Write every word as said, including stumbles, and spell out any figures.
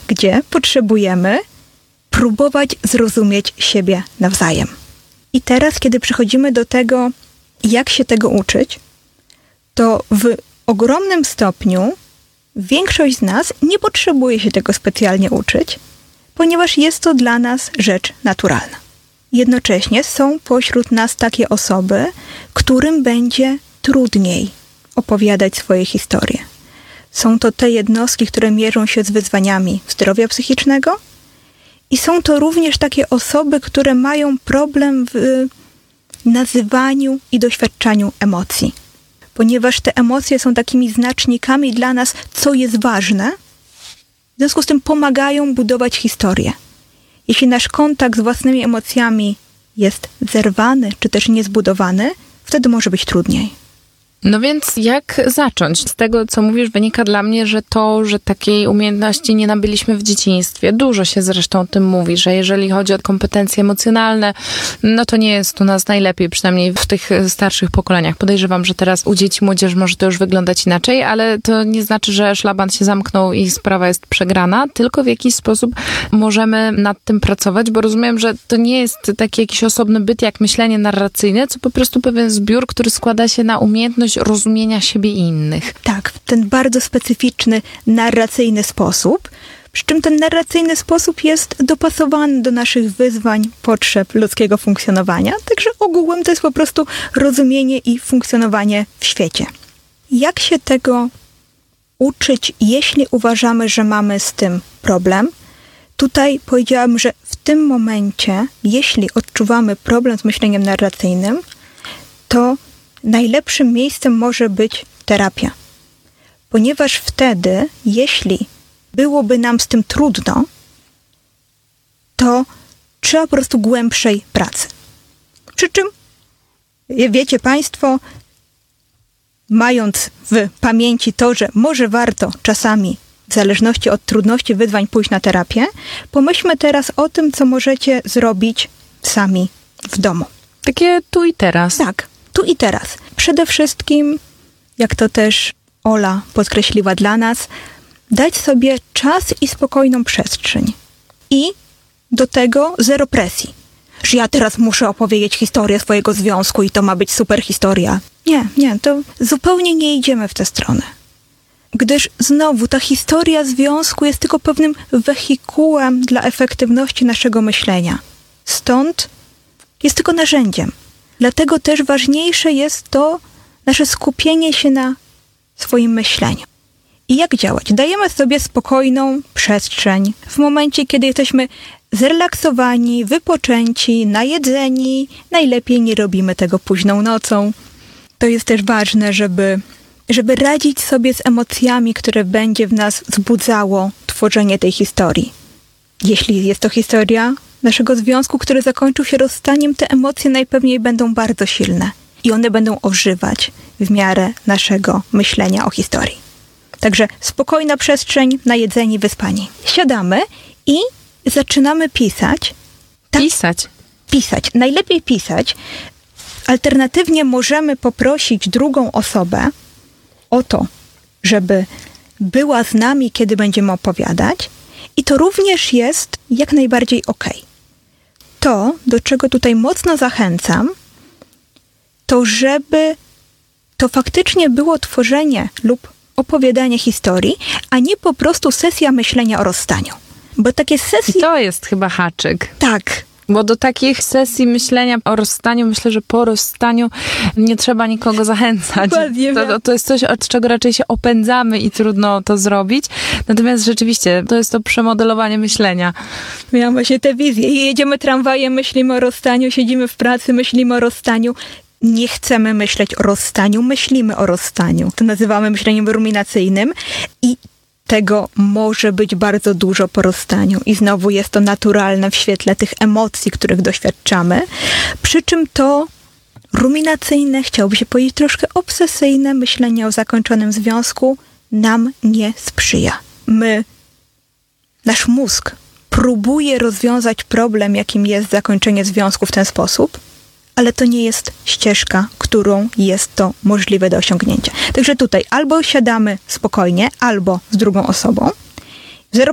gdzie potrzebujemy próbować zrozumieć siebie nawzajem. I teraz, kiedy przechodzimy do tego, jak się tego uczyć, to w ogromnym stopniu większość z nas nie potrzebuje się tego specjalnie uczyć, ponieważ jest to dla nas rzecz naturalna. Jednocześnie są pośród nas takie osoby, którym będzie trudniej opowiadać swoje historie. Są to te jednostki, które mierzą się z wyzwaniami zdrowia psychicznego i są to również takie osoby, które mają problem w nazywaniu i doświadczaniu emocji. Ponieważ te emocje są takimi znacznikami dla nas, co jest ważne, w związku z tym pomagają budować historię. Jeśli nasz kontakt z własnymi emocjami jest zerwany, czy też niezbudowany, wtedy może być trudniej. No więc jak zacząć? Z tego, co mówisz, wynika dla mnie, że to, że takiej umiejętności nie nabyliśmy w dzieciństwie. Dużo się zresztą o tym mówi, że jeżeli chodzi o kompetencje emocjonalne, no to nie jest u nas najlepiej, przynajmniej w tych starszych pokoleniach. Podejrzewam, że teraz u dzieci, młodzieży może to już wyglądać inaczej, ale to nie znaczy, że szlaban się zamknął i sprawa jest przegrana, tylko w jakiś sposób możemy nad tym pracować, bo rozumiem, że to nie jest taki jakiś osobny byt jak myślenie narracyjne, co po prostu pewien zbiór, który składa się na umiejętność rozumienia siebie i innych. Tak, w ten bardzo specyficzny, narracyjny sposób, przy czym ten narracyjny sposób jest dopasowany do naszych wyzwań, potrzeb ludzkiego funkcjonowania, także ogółem to jest po prostu rozumienie i funkcjonowanie w świecie. Jak się tego uczyć, jeśli uważamy, że mamy z tym problem? Tutaj powiedziałam, że w tym momencie, jeśli odczuwamy problem z myśleniem narracyjnym, to najlepszym miejscem może być terapia. Ponieważ wtedy, jeśli byłoby nam z tym trudno, to trzeba po prostu głębszej pracy. Przy czym, wiecie Państwo, mając w pamięci to, że może warto czasami, w zależności od trudności wyzwań, pójść na terapię, pomyślmy teraz o tym, co możecie zrobić sami w domu. Takie tu i teraz. Tak. Tu i teraz. Przede wszystkim, jak to też Ola podkreśliła dla nas, dać sobie czas i spokojną przestrzeń. I do tego zero presji. Że ja teraz muszę opowiedzieć historię swojego związku i to ma być super historia. Nie, nie, to zupełnie nie idziemy w tę stronę. Gdyż znowu ta historia związku jest tylko pewnym wehikułem dla efektywności naszego myślenia. Stąd jest tylko narzędziem. Dlatego też ważniejsze jest to nasze skupienie się na swoim myśleniu. I jak działać? Dajemy sobie spokojną przestrzeń w momencie, kiedy jesteśmy zrelaksowani, wypoczęci, najedzeni. Najlepiej nie robimy tego późną nocą. To jest też ważne, żeby, żeby radzić sobie z emocjami, które będzie w nas wzbudzało tworzenie tej historii. Jeśli jest to historia naszego związku, który zakończył się rozstaniem, te emocje najpewniej będą bardzo silne i one będą ożywać w miarę naszego myślenia o historii. Także spokojna przestrzeń, najedzeni, wyspani. Siadamy i zaczynamy pisać. Tak? Pisać? Pisać. Najlepiej pisać. Alternatywnie możemy poprosić drugą osobę o to, żeby była z nami, kiedy będziemy opowiadać. I to również jest jak najbardziej okej. To, do czego tutaj mocno zachęcam, to żeby to faktycznie było tworzenie lub opowiadanie historii, a nie po prostu sesja myślenia o rozstaniu. Bo takie sesje... I to jest chyba haczyk. Tak. Bo do takich sesji myślenia o rozstaniu, myślę, że po rozstaniu nie trzeba nikogo zachęcać. To, to jest coś, od czego raczej się opędzamy i trudno to zrobić. Natomiast rzeczywiście to jest to przemodelowanie myślenia. Miałam właśnie tę wizję. Jedziemy tramwajem, myślimy o rozstaniu, siedzimy w pracy, myślimy o rozstaniu. Nie chcemy myśleć o rozstaniu, myślimy o rozstaniu. To nazywamy myśleniem ruminacyjnym i tego może być bardzo dużo po rozstaniu. I znowu jest to naturalne w świetle tych emocji, których doświadczamy. Przy czym to ruminacyjne, chciałoby się powiedzieć troszkę obsesyjne myślenie o zakończonym związku nam nie sprzyja. My, nasz mózg próbuje rozwiązać problem, jakim jest zakończenie związku w ten sposób, ale to nie jest ścieżka, którą jest to możliwe do osiągnięcia. Także tutaj albo siadamy spokojnie, albo z drugą osobą